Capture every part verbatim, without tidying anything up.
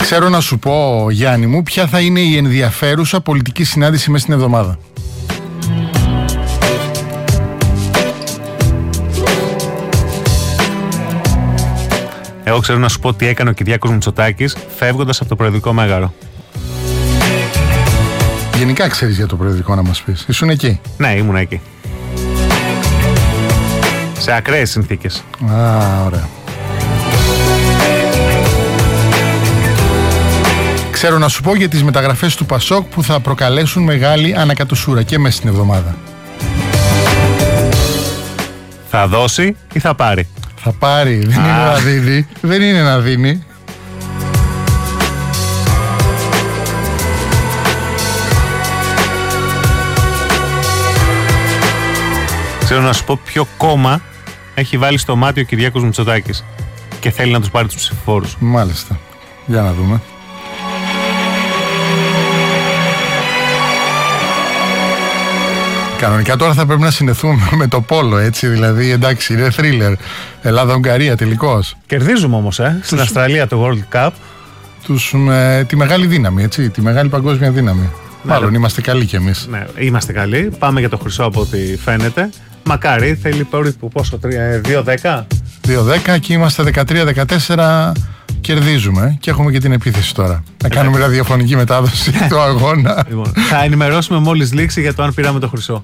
Ξέρω να σου πω, Γιάννη μου, ποια θα είναι η ενδιαφέρουσα πολιτική συνάντηση μέσα στην εβδομάδα. Εγώ ξέρω να σου πω τι έκανε ο Κυριάκος Μητσοτάκης φεύγοντας από το Προεδρικό Μέγαρο. Γενικά ξέρεις για το Προεδρικό να μας πεις. Ήσουν εκεί. Ναι, ήμουν εκεί. Σε ακραίες συνθήκες. Α, ωραία. Ξέρω να σου πω για τις μεταγραφές του Πασόκ που θα προκαλέσουν μεγάλη ανακατοσούρα και μέσα στην εβδομάδα. Θα δώσει ή θα πάρει? Θα πάρει, δεν είναι να δίνει. Δεν είναι να δίνει. Ξέρω να σου πω ποιο κόμμα έχει βάλει στο μάτι ο Κυριάκος Μητσοτάκης και θέλει να τους πάρει τους ψηφοφόρους. Μάλιστα. Για να δούμε. Κανονικά τώρα θα πρέπει να συνδεθούμε με το πόλο, έτσι, δηλαδή, εντάξει, είναι θρίλερ. Ελλάδα-Ουγγαρία τελικώς. Κερδίζουμε όμως, ε, στην Αυστραλία το World Cup. Τους, με, τη μεγάλη δύναμη, έτσι, τη μεγάλη παγκόσμια δύναμη. Ναι, μάλλον ναι. Είμαστε καλοί κι εμείς. Ναι, είμαστε καλοί. Πάμε για το χρυσό από ό,τι φαίνεται. Μακάρι, θέλει περίπου πόσο, δύο δέκα. δύο δέκα και είμαστε δεκατρία δεκατέσσερα. Κερδίζουμε και έχουμε και την επίθεση τώρα. Να κάνουμε ραδιοφωνική μετάδοση του αγώνα. Λοιπόν, θα ενημερώσουμε μόλις λήξει για το αν πήραμε το χρυσό.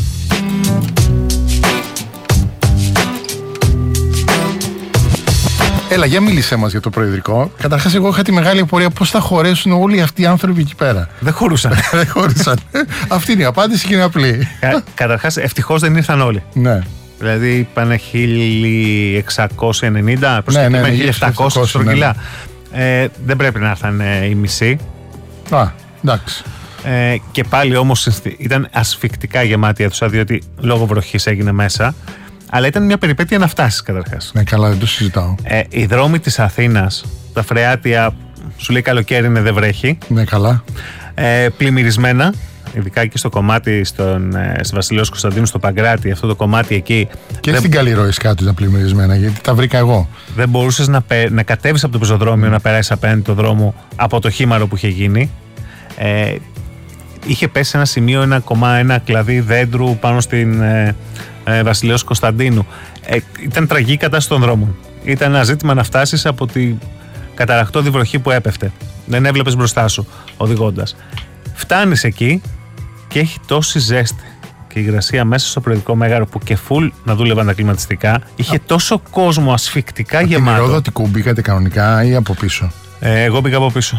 Έλα, για μίλησέ μας για το Προεδρικό. Καταρχάς, εγώ είχα τη μεγάλη απορία πώς θα χωρέσουν όλοι αυτοί οι άνθρωποι εκεί πέρα. Δεν χωρούσαν. Δεν χωρούσαν. Αυτή είναι η απάντηση και είναι απλή. Κα, καταρχάς, ευτυχώς δεν ήρθαν όλοι. Ναι. Δηλαδή είπανε χίλια εξακόσια ενενήντα, προς ναι, ναι, ναι, χίλια επτακόσια στρογγυλά. Ναι, ναι. Ε, δεν πρέπει να έρθαν ε, οι μισοί. Α, εντάξει. Ε, και πάλι όμως ήταν ασφικτικά γεμάτη αίθουσα, διότι λόγω βροχής έγινε μέσα. Αλλά ήταν μια περιπέτεια να φτάσεις καταρχάς. Ναι, καλά, δεν το συζητάω. Ε, οι δρόμοι της Αθήνας, τα Φρεάτια, σου λέει καλοκαίρι είναι, δεν βρέχει. Ναι, καλά. Ε, πλημμυρισμένα. Ειδικά και στο κομμάτι στον, ε, στη Βασιλέως Κωνσταντίνου, στο Παγκράτη, αυτό το κομμάτι εκεί. Και δεν... στην Καλλιρόης κάτω ήταν πλημμυρισμένα, γιατί τα βρήκα εγώ. Δεν μπορούσες να, πε... να κατέβεις από το πεζοδρόμιο, mm. να περάσεις απέναντι το δρόμο από το χήμαρο που είχε γίνει. Ε, είχε πέσει σε ένα σημείο ένα κομμάτι, ένα κλαδί δέντρου πάνω στην ε, ε, Βασιλέως Κωνσταντίνου. Ε, ήταν τραγική η κατάσταση των δρόμων. Ήταν ένα ζήτημα να φτάσεις από τη καταραχτώδη βροχή που έπεφτε. Δεν έβλεπες μπροστά σου οδηγώντας. Φτάνεις εκεί και έχει τόση ζέστη και υγρασία μέσα στο Προεδρικό Μέγαρο που και φουλ να δούλευαν τα κλιματιστικά. Είχε τόσο κόσμο ασφικτικά από γεμάτο. Την Ηρόδοτικου μπήκατε κανονικά ή από πίσω? Ε, εγώ μπήκα από πίσω.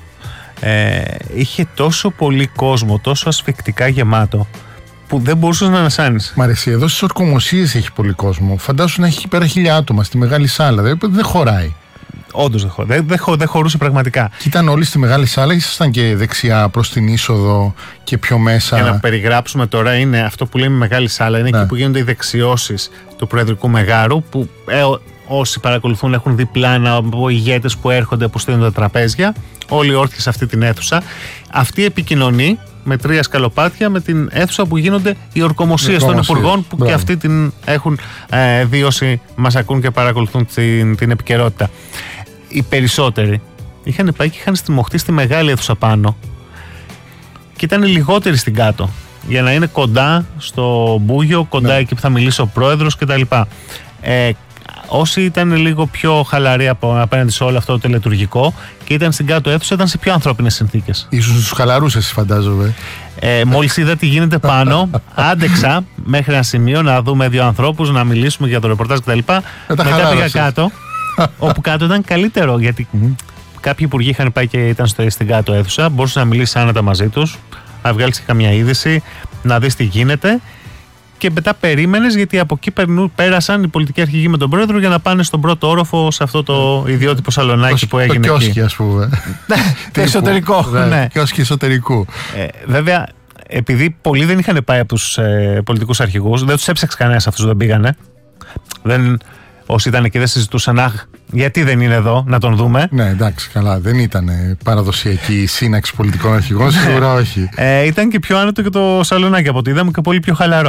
Ε, είχε τόσο πολύ κόσμο, τόσο ασφικτικά γεμάτο που δεν μπορούσες να ανασάνεις. Μ' αρέσει, εδώ στις ορκομοσίες έχει πολύ κόσμο. Φαντάσου να έχει πέρα χίλια άτομα στη μεγάλη σάλα. Δεν, δεν χωράει. Όντως δεν, δεν, δεν, δεν χωρούσε πραγματικά. Και ήταν όλοι στη μεγάλη σάλα ή ήσασταν και δεξιά προς την είσοδο και πιο μέσα? Για να περιγράψουμε τώρα, είναι αυτό που λέμε μεγάλη σάλα. Είναι ναι. εκεί που γίνονται οι δεξιώσεις του Προεδρικού Μεγάρου, που ε, όσοι παρακολουθούν έχουν δει πλάνα από ηγέτες που έρχονται, που στέλνουν τα τραπέζια. Όλοι όρθιοι σε αυτή την αίθουσα. Αυτή επικοινωνεί με τρία σκαλοπάτια με την αίθουσα που γίνονται οι ορκομοσίες των υπουργών, που Μπράβο. Και αυτοί την έχουν ε, δει όσοι μας ακούν και παρακολουθούν την, την επικαιρότητα. Οι περισσότεροι είχαν πάει και είχαν στριμωχτεί στη μεγάλη αίθουσα πάνω και ήταν λιγότεροι στην κάτω, για να είναι κοντά στο μπούγιο, κοντά ναι. εκεί που θα μιλήσει ο πρόεδρος κτλ. Ε, όσοι ήταν λίγο πιο χαλαροί από, απέναντι σε όλο αυτό το τελετουργικό και ήταν στην κάτω αίθουσα, ήταν σε πιο ανθρώπινες συνθήκες. Ίσως τους χαλαρούσες, φαντάζομαι. Ε, μόλις είδα τι γίνεται πάνω, άντεξα μέχρι ένα σημείο να δούμε δύο ανθρώπους, να μιλήσουμε για το ρεπορτάζ κτλ. Μετά πήγα κάτω, όπου κάτω ήταν καλύτερο, γιατί mm-hmm. κάποιοι υπουργοί είχαν πάει και ήταν στο, στην κάτω αίθουσα, μπορούσε να μιλήσει άνετα μαζί τους, να βγάλεις καμιά είδηση, να δεις τι γίνεται. Και μετά περίμενες, γιατί από εκεί περνού, πέρασαν οι πολιτικοί αρχηγοί με τον πρόεδρο για να πάνε στον πρώτο όροφο, σε αυτό το ιδιότυπο σαλονάκι που έγινε το εκεί. Κιόσκι, ας πούμε. Το εσωτερικό. Ναι. Κιόσκι εσωτερικού. Ε, βέβαια, επειδή πολλοί δεν είχαν πάει από τους ε, πολιτικούς αρχηγούς, δεν τους έψαξε κανένας αυτούς, δεν πήγανε. Δεν, όσοι ήταν εκεί δεν συζητούσαν, αχ, γιατί δεν είναι εδώ, να τον δούμε. Ναι, εντάξει, καλά. Δεν ήταν παραδοσιακή σύναξη πολιτικών αρχηγών, σίγουρα όχι. Ε, ήταν και πιο άνετο και το σαλονάκι από ό,τι είδαμε, και πολύ πιο χαλαρό.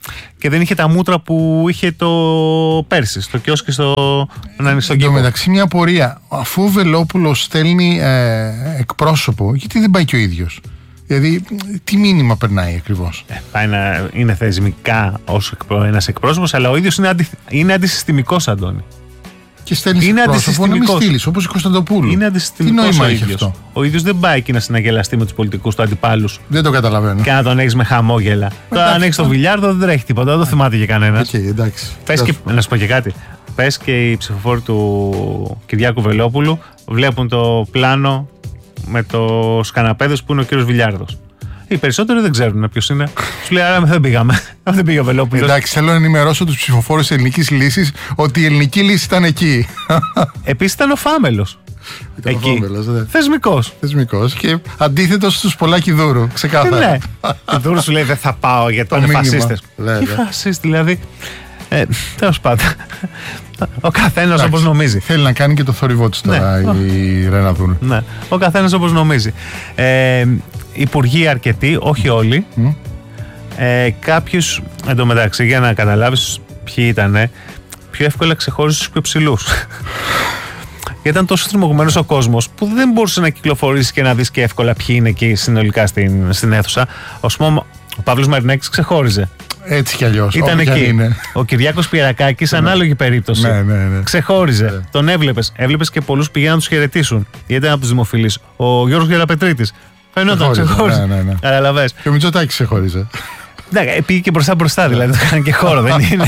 και δεν είχε τα μούτρα που είχε το πέρσι, στο κιόσκι στο, στον κήπο. Εν τω μεταξύ, μια απορία. Αφού ο Βελόπουλος στέλνει ε, εκπρόσωπο, γιατί δεν πάει και ο ίδιος? Δηλαδή, τι μήνυμα περνάει ακριβώς? Ε, πάει να είναι θεσμικά ως ένας εκπρόσωπος, αλλά ο ίδιος είναι, αντι, είναι αντισυστημικός, Αντώνη. Και στέλνει εκπρόσωπο να μην στείλεις, όπως η Κωνσταντοπούλου. Είναι αντισυστημικός. Τι νόημα ο έχει ίδιος. αυτό? Ο ίδιος δεν πάει εκεί να συναγελαστεί με τους πολιτικούς του αντιπάλους. Δεν το καταλαβαίνω. Και να τον έχεις με χαμόγελα. Τώρα, αν έχεις τον Βιλιάρδο, δεν τρέχει τίποτα, δεν το θυμάται και κανένας. Okay, εντάξει. Πες και, να σου πω και κάτι. Πες και οι ψηφοφόροι του Κυριάκου Βελόπουλου βλέπουν το πλάνο με τους καναπέδες που είναι ο κύριος Βιλιάρδος. Οι περισσότεροι δεν ξέρουν ποιος είναι. Σου λέει, άρα δεν πήγαμε. Δεν πήγε ο Βελόπουλος. Εντάξει, θέλω να ενημερώσω τους ψηφοφόρους της ελληνικής λύσης ότι η ελληνική λύση ήταν εκεί. Επίσης ήταν ο Φάμελος. Ήταν εκεί. Ο Φάμελος, ναι. Θεσμικός. Θεσμικός και αντίθετος στους Πολάκη Δούρου. Ξεκάθαρα. Ναι. Ο Δούρου σου λέει δεν θα πάω γιατί είναι φασίστες. Τι φασίστη, δηλαδή. Ε, τέλος πάντων. Ο καθένας όπως νομίζει. Θέλει να κάνει και το θόρυβό της τώρα, ναι, η Ρένα Δούρου. Ναι. Ο καθένας όπως νομίζει. Ε, υπουργοί αρκετοί, όχι όλοι. Mm. Ε, κάποιους, εντωμεταξύ, για να καταλάβεις ποιοι ήταν, πιο εύκολα ξεχώριζε τους πιο ψηλούς. Γιατί ήταν τόσο τριμωγμένος ο κόσμος που δεν μπορούσε να κυκλοφορήσει και να δεις και εύκολα ποιοι είναι εκεί συνολικά στην, στην αίθουσα. Ο Παύλος Μαρινάκης ξεχώριζε. Έτσι κι αλλιώς. Ήταν εκεί. Ο Κυριάκος Πιερακάκης, ανάλογη περίπτωση. Ναι, ναι, ναι. Ξεχώριζε. Ναι. Τον έβλεπες. Έβλεπες και πολλούς πηγαίναν να τους χαιρετήσουν. Γιατί ήταν από τους δημοφιλείς. Ο Γιώργος Γεραπετρίτης. Φαινόταν, ξεχώριζε. Ναι, ναι, ναι. Καταλαβες. Και ο Μητσοτάκης ξεχώριζε. Ναι, πήγε και μπροστά μπροστά, δηλαδή. Το έκανε και χώρο, δεν είναι?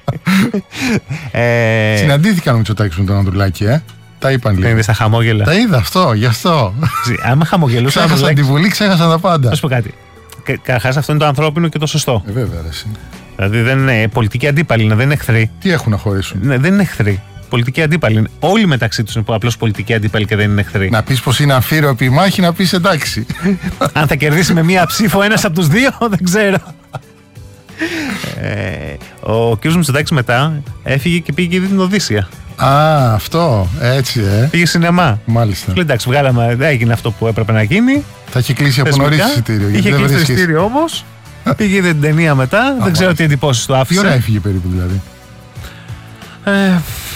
ε... Συναντήθηκαν ο Μητσοτάκης με τον Ανδρουλάκη, ε. Τα είπαν λίγο. Είδες τα χαμόγελα. Τα είδα αυτό, γι' αυτό. Άμα χαμογελούσαν. Ξέχασαν τη Βουλή, ξέχασαν τα πάντα. Να σου πω κάτι. Καταρχάς αυτό είναι το ανθρώπινο και το σωστό. Ε, βέβαια, εσύ. Δηλαδή δεν είναι πολιτική αντίπαλοι, δεν είναι εχθροί. Τι έχουν να χωρίσουν? Ναι, δεν είναι εχθροί. Πολιτική αντίπαλοι. Όλοι μεταξύ τους είναι απλώς πολιτική αντίπαλοι και δεν είναι εχθροί. Να πεις πως είναι αμφίροπη η μάχη, να πεις εντάξει. Αν θα κερδίσει με μία ψήφο ένας από τους δύο, δεν ξέρω. ε, ο κ. Μητσοτάκης μετά έφυγε και πήγε και δει την Οδύσσεια. Α, αυτό, έτσι, ε. Πήγε σινεμά. Μάλιστα. Λέει, εντάξει, βγάλαμε, έγινε αυτό που έπρεπε να γίνει. Θα είχε κλείσει από νωρίς εισιτήριο. Είχε κλείσει το εισιτήριο όμως. Πήγε είδε την ταινία μετά. Δεν ξέρω τι εντυπώσεις του άφησε. Τι ώρα έφυγε περίπου δηλαδή? Ε,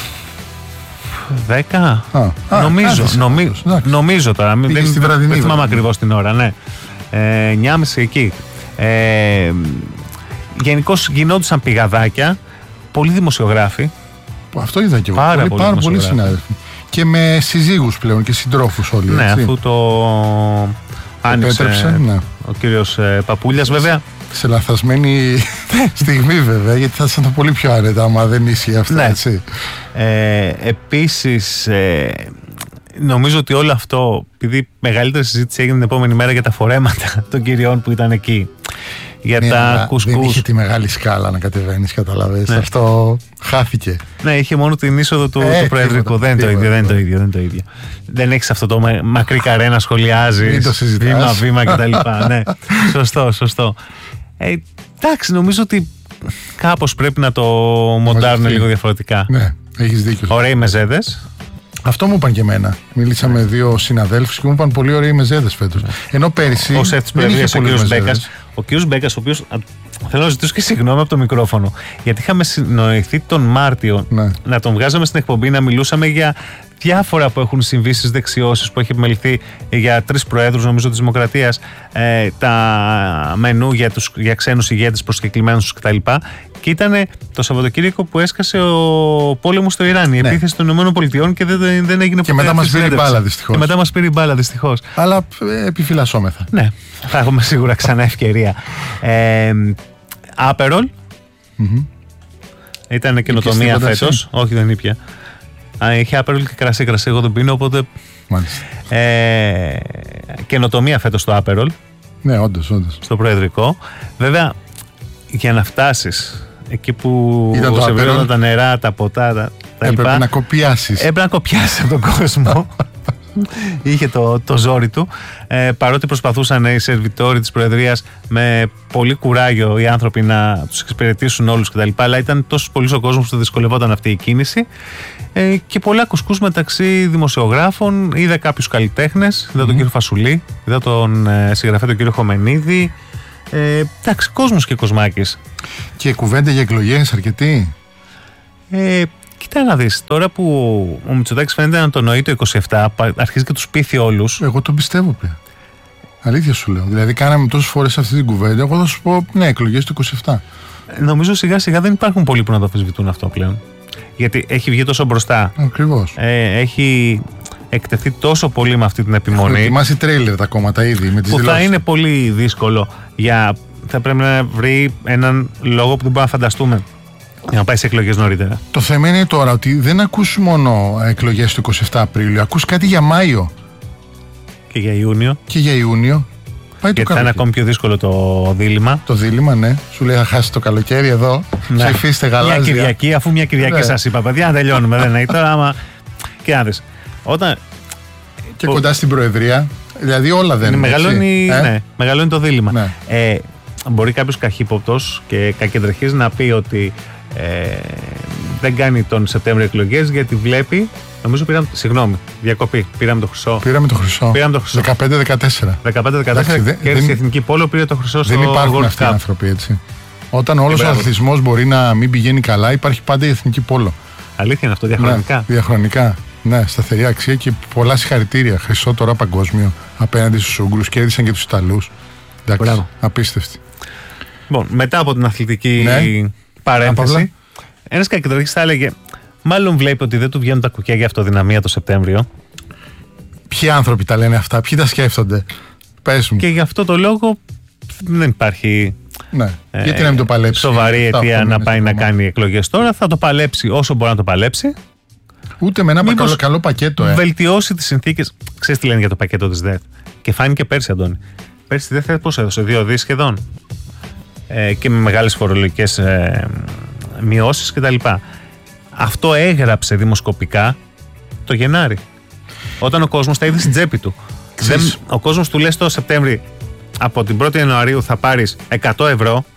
δέκα. Α, νομίζω. Α, νομι, νομίζω τώρα. Πήγε δεν, στη βραδινή, δεν θυμάμαι ακριβώς την ώρα, ναι. Ε, εννιά και μισή εκεί. Ε, γενικώς γινόντουσαν πηγαδάκια. Πολλοί δημοσιογράφοι. Αυτό είδα και εγώ. Πάρα πολύ, πολύ πάρα πολλοί συνάδελφοι. Και με συζύγους πλέον και συντρόφους όλοι. Ναι, έτσι. αφού το άνοιξε ναι. ο κύριος ε, Παπούλιας, βέβαια. Σε λαθασμένη στιγμή, βέβαια, γιατί θα ήταν πολύ πιο άνετα άμα δεν ίσχυε αυτό. Ναι. Έτσι. Ε, επίσης, ε, νομίζω ότι όλο αυτό, επειδή μεγαλύτερη συζήτηση έγινε την επόμενη μέρα για τα φορέματα των κυριών που ήταν εκεί. Για ναι, τα κουσκούς. Δεν είχε τη μεγάλη σκάλα να κατεβαίνεις, καταλαβαίνεις. Ναι. Αυτό χάθηκε. Ναι, είχε μόνο την είσοδο του, ε, του Προεδρικού. Δεν είναι το ίδιο, δεν είναι το ίδιο, δεν το ίδιο. Δεν έχεις αυτό το μακρύ καρέ να σχολιάζεις βήμα-βήμα κτλ. Ναι, σωστό, σωστό. Ε, εντάξει, νομίζω ότι κάπως πρέπει να το μοντάρουν λίγο διαφορετικά. Ναι, έχεις δίκιο. Ωραίοι μεζέδες. Αυτό μου είπαν και εμένα. Μίλησα με δύο συναδέλφους και μου είπαν πολύ ωραίοι μεζέδες φέτος. Ενώ πέρυσι. Ως έφτης προεδρίας ο κ. Μπέκας. Ο κ. Μπέκας, ο οποίος. Θέλω να ζητήσω και συγγνώμη από το μικρόφωνο. Γιατί είχαμε συνοηθεί τον Μάρτιο ναι. να τον βγάζαμε στην εκπομπή, να μιλούσαμε για διάφορα που έχουν συμβεί στις δεξιώσεις που έχει επιμεληθεί για τρεις προέδρους, νομίζω, της Δημοκρατίας, ε, τα μενού για, τους, για ξένους ηγέτες προσκεκλημένους κτλ. Και ήταν το Σαββατοκύριακο που έσκασε ο πόλεμος στο Ιράν, η ναι. επίθεση των ΗΠΑ και δεν, δεν έγινε και μετά μας πήρε η μπάλα δυστυχώς. Και μετά μας πήρε η μπάλα δυστυχώς. Αλλά ε, επιφυλασσόμεθα. Ναι, θα έχουμε σίγουρα ξανά ευκαιρία. Ε, Άπερολ. Mm-hmm. Ήταν καινοτομία φέτος. Όχι, δεν ήπια. Είχε Άπερολ και κρασί, κρασί. Εγώ δεν πίνω, οπότε. Ε, καινοτομία φέτος το Άπερολ. Ναι, όντως, όντως. Στο προεδρικό. Βέβαια, για να φτάσεις εκεί που σε βρήκαν τα νερά, τα ποτά, τα, τα έπρεπε λοιπά, να κοπιάσεις. Έπρεπε να κοπιάσεις από τον κόσμο. Είχε το, το ζόρι του. Ε, παρότι προσπαθούσαν οι σερβιτόροι της Προεδρίας με πολύ κουράγιο οι άνθρωποι να τους εξυπηρετήσουν όλους κτλ. Αλλά ήταν τόσο πολύ ο κόσμος που δυσκολευόταν αυτή η κίνηση. Ε, και πολλά κουσκούς μεταξύ δημοσιογράφων. Είδα κάποιους καλλιτέχνες. Είδα mm. τον κύριο Φασουλή. Είδα τον ε, συγγραφέα τον κύριο Χομενίδη. Ε, εντάξει, κόσμος και Κοσμάκης. Και κουβέντα για εκλογές αρκετή. Ε, κοίτα να δεις, τώρα που ο Μητσοτάκης φαίνεται να το νοεί το είκοσι επτά, αρχίζει και τους πείθει όλους. Εγώ τον πιστεύω πια. Αλήθεια σου λέω. Δηλαδή, κάναμε τόσες φορές αυτή την κουβέντα. Εγώ θα σου πω, ναι, εκλογές το είκοσι επτά. Νομίζω σιγά σιγά δεν υπάρχουν πολλοί που να το αμφισβητούν αυτό πλέον. Γιατί έχει βγει τόσο μπροστά. Ακριβώς. Ε, έχει εκτεθεί τόσο πολύ με αυτή την επιμονή. Έχουν ετοιμάσει τρέιλερ τα κόμματα ήδη με τις που δηλώσεις. θα είναι πολύ δύσκολο. Για, θα πρέπει να βρει έναν λόγο που δεν μπορούμε να φανταστούμε για να πάει σε εκλογές νωρίτερα. Το θέμα είναι τώρα ότι δεν ακούς μόνο εκλογές του είκοσι επτά Απρίλιο, ακούς κάτι για Μάιο. Και για Ιούνιο. Και για Ιούνιο. Πάει Γιατί θα είναι ακόμη πιο δύσκολο το δίλημμα. Το δίλημμα, ναι. Σου λέει θα χάσει το καλοκαίρι εδώ. Ναι. Ψηφίστε γαλάζια. Μια Κυριακή, αφού μια Κυριακή ναι. σας είπα, παιδιά, να τελειώνουμε. Δεν είναι τώρα, άμα. Και να δεις. Όταν. Και ο... κοντά στην Προεδρία. Δηλαδή όλα δεν είναι. Μεγαλώνει, ε? ναι, μεγαλώνει το δίλημμα. Ναι. Ε, μπορεί κάποιος καχύποπτος και κακεντρεχής να πει ότι ε, δεν κάνει τον Σεπτέμβριο εκλογές γιατί βλέπει. Νομίζω πήραμε. Συγγνώμη, διακοπή. Πήραμε το χρυσό. Πήραμε το χρυσό. Πήραμε το χρυσό. δεκαπέντε δεκατέσσερα. δεκαπέντε δεκατέσσερα κέρδισε η Εθνική Πόλο, πήρε το χρυσό στο Δεν υπάρχουν World αυτοί οι Cup. άνθρωποι έτσι. Όταν όλος ο αθλητισμός μπορεί να μην πηγαίνει καλά, υπάρχει πάντα η Εθνική Πόλο. Αλήθεια είναι αυτό, διαχρονικά. Ναι, διαχρονικά. Ναι, σταθερή αξία και πολλά συγχαρητήρια. Χρυσό τώρα παγκόσμιο απέναντι στους Ούγγρους. Κέρδισαν και τους Ιταλούς. Εντάξει, απίστευτη. Λοιπόν, μετά από την αθλητική ναι. παρένθεση, ένας κακεντρεχής θα έλεγε. Μάλλον βλέπει ότι δεν του βγαίνουν τα κουκιά για αυτοδυναμία το Σεπτέμβριο. Ποιοι άνθρωποι τα λένε αυτά, ποιοι τα σκέφτονται. Πες μου. Και γι' αυτό το λόγο δεν υπάρχει ναι. ε, Γιατί να μην το παλέψει. Σοβαρή αιτία να πάει να κάνει εκλογές τώρα. Θα το παλέψει όσο μπορεί να το παλέψει. Ούτε με ένα καλό, καλό πακέτο. Ε. Βελτιώσει τις συνθήκες. Ξέρεις τι λένε για το πακέτο της ΔΕΘ. Και φάνηκε πέρσι, Αντώνη. Πέρσι τη ΔΕΘ πώς έδωσε, δύο δις σχεδόν. Ε, και με μεγάλες φορολογικές ε, μειώσεις κτλ. Αυτό έγραψε δημοσκοπικά το Γενάρη. Όταν ο κόσμος τα είδε στην τσέπη του. Δεν, ο κόσμος του λέει το Σεπτέμβρη από την πρώτη Ιανουαρίου θα πάρεις εκατό ευρώ.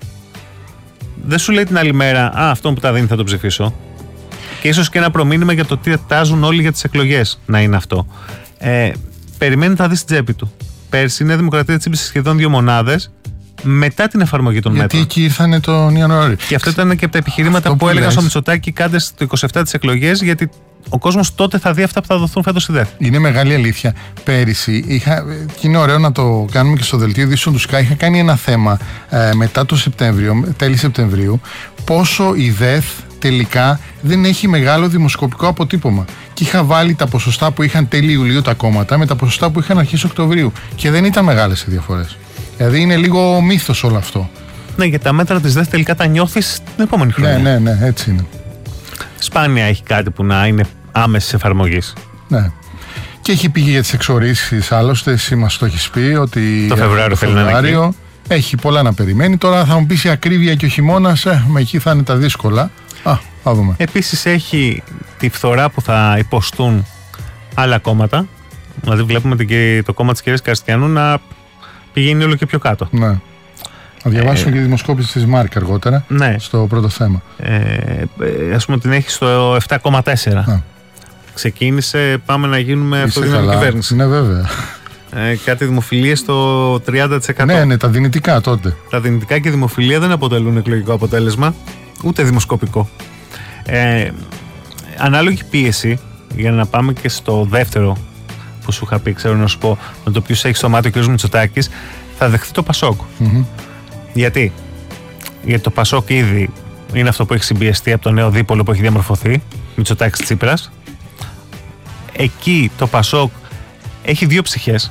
Δεν σου λέει την άλλη μέρα α, αυτόν που τα δίνει θα το ψηφίσω. Και ίσως και ένα προμήνυμα για το τι τάζουν όλοι για τις εκλογές να είναι αυτό. Ε, περιμένει να δει στην τσέπη του. Πέρσι η Νέα Δημοκρατία τσίπησε σχεδόν δύο μονάδες μετά την εφαρμογή των Γιατί μέτρων. Γιατί εκεί ήρθανε τον Ιανουάριο. Και αυτό ήταν και από τα επιχειρήματα αυτό που, που έλεγαν στο Μητσοτάκη κάντε στο είκοσι επτά τις εκλογές, γιατί ο κόσμος τότε θα δει αυτά που θα δοθούν φέτος στη ΔΕΘ. Είναι μεγάλη αλήθεια. Πέρυσι, είχα, και είναι ωραίο να το κάνουμε και στο δελτίο ειδήσεων του ΣΚΑ, είχα κάνει ένα θέμα ε, μετά το Σεπτέμβριο, τέλη Σεπτεμβρίου, πόσο η ΔΕΘ τελικά δεν έχει μεγάλο δημοσκοπικό αποτύπωμα. Και είχα βάλει τα ποσοστά που είχαν τέλη Ιουλίου τα κόμματα με τα ποσοστά που είχαν αρχές Οκτωβρίου. Και δεν ήταν μεγάλες οι διαφορές. Δηλαδή είναι λίγο μύθος όλο αυτό. Ναι, και τα μέτρα της ΔΕΘ τελικά τα νιώθεις την επόμενη χρονιά. Ναι, ναι, ναι, έτσι είναι. Σπάνια έχει κάτι που να είναι άμεσης εφαρμογής. Ναι. Και έχει πει για τις εξορίσεις, άλλωστε, εσύ μας το έχεις πει ότι το Φεβρουάριο, το Φεβρουάριο έχει πολλά να περιμένει. Τώρα θα μου πεις η ακρίβεια και ο χειμώνας, ε, με εκεί θα είναι τα δύσκολα. Α, θα δούμε. Επίσης έχει τη φθορά που θα υποστούν άλλα κόμματα. Δηλαδή βλέπουμε το κόμμα της κυρίας Καριστιανού να πηγαίνει όλο και πιο κάτω. Ναι. Θα διαβάσουμε ε, και τη δημοσκόπηση της Μάρκ αργότερα, ναι. στο πρώτο θέμα. Ε, ε, ας πούμε την έχει στο επτά κόμμα τέσσερα. Ναι. Ξεκίνησε, πάμε να γίνουμε αυτοδύναμη κυβέρνηση. Ναι, βέβαια. Ε, κάτι δημοφιλίες στο τριάντα τοις εκατό. Ναι, ναι, τα δυνητικά τότε. Τα δυνητικά και η δημοφιλία δεν αποτελούν εκλογικό αποτέλεσμα, ούτε δημοσκοπικό. Ε, ανάλογη πίεση, για να πάμε και στο δεύτερο που σου είχα πει, ξέρω να σου πω, με το οποίο έχει στο μάτι ο κ. Μητσοτάκης, θα δεχθεί το Πασόκ. Mm-hmm. Γιατί? Γιατί το Πασόκ ήδη είναι αυτό που έχει συμπιεστεί από το νέο δίπολο που έχει διαμορφωθεί, Μητσοτάκης Τσίπρας. Εκεί το Πασόκ έχει δύο ψυχές.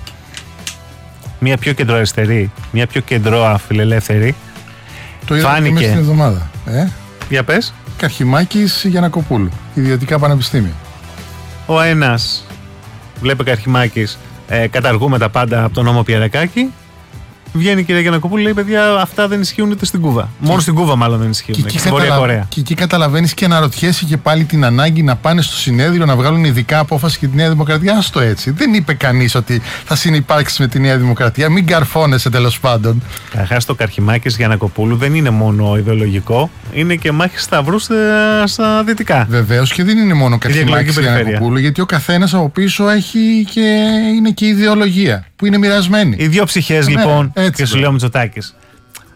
Μία πιο κεντροαριστερή, μία πιο κεντροαφιλελεύθερη. Το είδαμε μέσα στην εβδομάδα. Ε? Για πες. Καρχιμάκης Γιαννακοπούλου, ιδιωτικά πανεπιστήμια. Ο ένας, βλέπει Καρχιμάκης, ε, καταργούμε τα πάντα από τον νόμο Πιερακάκη. Βγαίνει η κυρία Γιαννακοπούλου, λέει: παιδιά, αυτά δεν ισχύουν ούτε στην Κούβα. Και... Μόνο στην Κούβα, μάλλον δεν ισχύουν. Και, και στην Βόρεια Κορέα. Και εκεί καταλαβαίνεις και αναρωτιέσαι και πάλι την ανάγκη να πάνε στο συνέδριο να βγάλουν ειδικά απόφαση για τη Νέα Δημοκρατία. Άστο έτσι. Δεν είπε κανείς ότι θα συνυπάρξει με τη Νέα Δημοκρατία. Μην καρφώνεσαι τέλος πάντων. Καταρχάς, το Καρχιμάκης Γιαννακοπούλου δεν είναι μόνο ιδεολογικό, είναι και μάχη σταυρού στα δυτικά. Βεβαίως και δεν είναι μόνο Καρχιμάκης Γιαννακοπούλου, γιατί ο καθένας από πίσω έχει και είναι και ιδεολογία που είναι μοιρασμένη. Οι δύο ψυχές λοιπόν. Έτσι, και σου λέω Μητσοτάκης.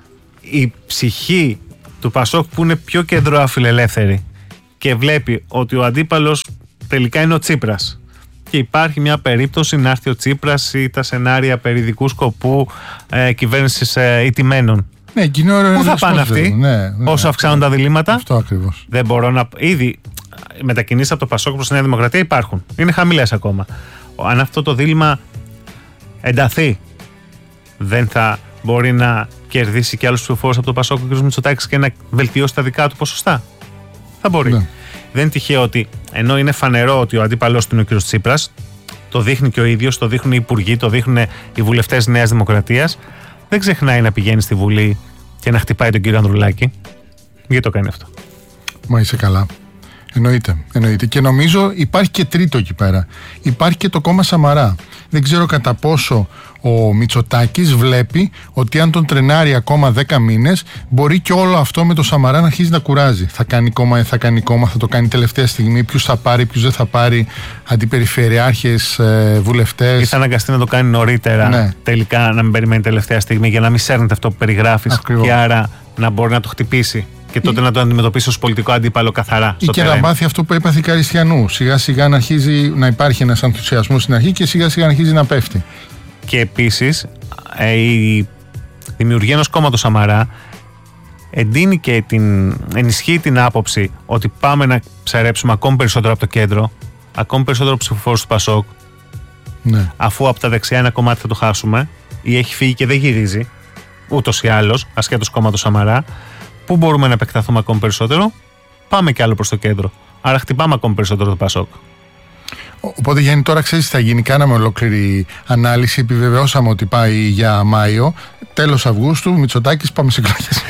η ψυχή του Πασόκ που είναι πιο κεντροαφιλελεύθερη και βλέπει ότι ο αντίπαλος τελικά είναι ο Τσίπρας και υπάρχει μια περίπτωση να έρθει ο Τσίπρας ή τα σενάρια περί δικού σκοπού ε, κυβέρνησης ε, ηττημένων. Ναι, πού θα πάνε αυτοί, ναι, ναι, όσο αυξάνουν τα διλήμματα? Αυτό ακριβώς. Δεν μπορώ να. Ήδη οι μετακινήσεις από το Πασόκ προς τη Νέα Δημοκρατία υπάρχουν. Είναι χαμηλές ακόμα. Αν αυτό το δίλημμα ενταθεί, δεν θα μπορεί να κερδίσει και άλλους ψηφοφόρους από το Πασόκ ο κ. Μητσοτάκης και να βελτιώσει τα δικά του ποσοστά? Θα μπορεί. Ναι. Δεν είναι τυχαίο ότι ενώ είναι φανερό ότι ο αντίπαλος του είναι ο κ. Τσίπρας, το δείχνει και ο ίδιος, το δείχνουν οι υπουργοί, το δείχνουν οι βουλευτές Νέας Δημοκρατίας, δεν ξεχνάει να πηγαίνει στη Βουλή και να χτυπάει τον κύριο Ανδρουλάκη. Γιατί το κάνει αυτό? Μα είσαι καλά. Εννοείται, εννοείται. Και νομίζω υπάρχει και τρίτο εκεί πέρα. Υπάρχει και το κόμμα Σαμαρά. Δεν ξέρω κατά πόσο ο Μητσοτάκης βλέπει ότι αν τον τρενάρει ακόμα δέκα μήνες, μπορεί και όλο αυτό με το Σαμαρά να αρχίσει να κουράζει. Θα κάνει κόμμα, θα κάνει κόμμα, θα το κάνει τελευταία στιγμή. Ποιους θα πάρει, ποιους δεν θα πάρει, αντιπεριφερειάρχες, ε, βουλευτές. Ή θα αναγκαστεί να το κάνει νωρίτερα, ναι. Τελικά να μην περιμένει τελευταία στιγμή για να μην σέρνεται αυτό που περιγράφεις. Ακριβώς. Και άρα να μπορεί να το χτυπήσει. Και τότε ή... να το αντιμετωπίσει ως πολιτικό αντίπαλο καθαρά. Ή και να μάθει αυτό που έπαθε η Καριστιανού. Σιγά σιγά να αρχίζει να υπάρχει ένας ενθουσιασμός στην αρχή και σιγά σιγά να αρχίζει να πέφτει. Και επίσης ε, η δημιουργία ενός κόμματος Σαμαρά εντείνει και την, ενισχύει την άποψη ότι πάμε να ψαρέψουμε ακόμη περισσότερο από το κέντρο, ακόμη περισσότερο ψηφοφόρους του Πασόκ, ναι. Αφού από τα δεξιά ένα κομμάτι θα το χάσουμε ή έχει φύγει και δεν γυρίζει ούτως ή άλλως, ασχέτως κόμματος Σαμαρά. Πού μπορούμε να επεκταθούμε ακόμη περισσότερο? Πάμε κι άλλο προς το κέντρο. Άρα χτυπάμε ακόμη περισσότερο το Πασόκ. Οπότε Γιάννη, τώρα ξέρεις τι θα γίνει? Κάναμε ολόκληρη ανάλυση, επιβεβαιώσαμε ότι πάει για Μάιο. Τέλος Αυγούστου, Μητσοτάκης, πάμε σε εκλογές.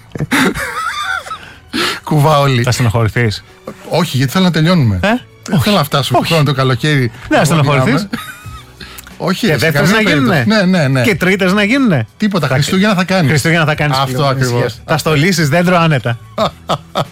Κουβά όλοι. Θα στενοχωρηθείς? Όχι, γιατί θέλω να τελειώνουμε. Ε? Δεν θέλω να φτάσουμε χρόνο το καλοκαίρι. Δεν θα στενοχωρηθείς? Όχι, και δεύτερες να γίνουνε. Ναι, ναι, ναι. Και τρίτες να γίνουνε. Τίποτα. Θα... Χριστούγεννα θα κάνεις. Χριστούγεννα θα κάνεις. Αυτό ακριβώς. Θα στολίσεις δέντρο άνετα.